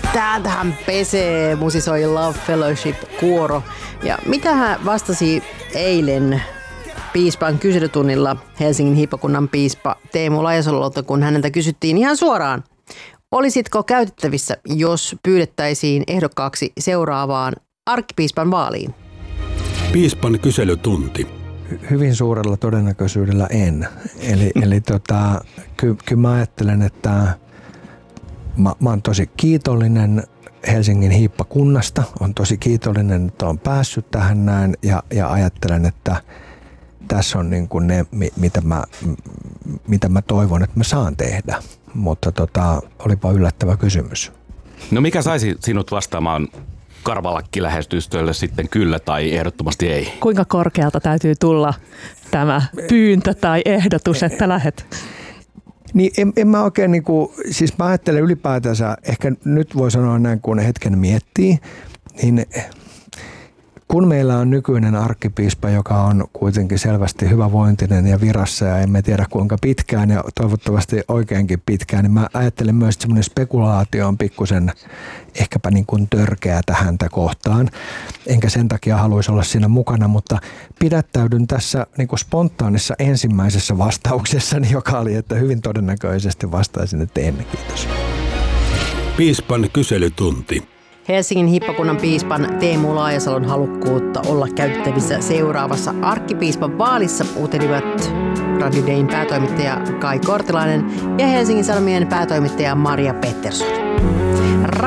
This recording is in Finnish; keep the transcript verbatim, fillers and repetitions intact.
Täältähän pesee, musisoi Love Fellowship-kuoro. Ja mitä hän vastasi eilen piispan kyselytunnilla Helsingin hiippakunnan piispa Teemu Lajasalolta, kun häneltä kysyttiin ihan suoraan. Olisitko käytettävissä, jos pyydettäisiin ehdokkaaksi seuraavaan arkkipiispan vaaliin? Piispan kyselytunti. Hyvin suurella todennäköisyydellä en. Eli, eli tota, ky, kyllä mä ajattelen, että mä, mä oon tosi kiitollinen Helsingin hiippakunnasta. On tosi kiitollinen, että on päässyt tähän näin ja, ja ajattelen, että tässä on niin kuin ne, mitä mä, mitä mä toivon, että mä saan tehdä. Mutta tota, olipa yllättävä kysymys. No mikä saisi sinut vastaamaan karvalakkilähetystölle sitten kyllä tai ehdottomasti ei? Kuinka korkealta täytyy tulla tämä pyyntö tai ehdotus, että lähet? Niin en, en mä oikein niinku, siis mä ajattelen ylipäätänsä, ehkä nyt voi sanoa näin, kun hetken miettii, niin kun meillä on nykyinen arkkipiispa, joka on kuitenkin selvästi hyvävointinen ja virassa ja emme tiedä kuinka pitkään ja toivottavasti oikeinkin pitkään, niin mä ajattelen myös, että semmoinen spekulaatio on pikkusen ehkäpä niin kuin törkeä häntä kohtaan. Enkä sen takia haluaisi olla siinä mukana, mutta pidättäydyn tässä niin kuin spontaanissa ensimmäisessä vastauksessani, joka oli, että hyvin todennäköisesti vastaisin, että en, kiitos. Piispan kyselytunti. Helsingin hiippakunnan piispan Teemu Laajasalon halukkuutta olla käytettävissä seuraavassa arkkipiispan vaalissa utelivat Radio Dayn päätoimittaja Kai Kortelainen ja Helsingin Sanomien päätoimittaja Maria Pettersson.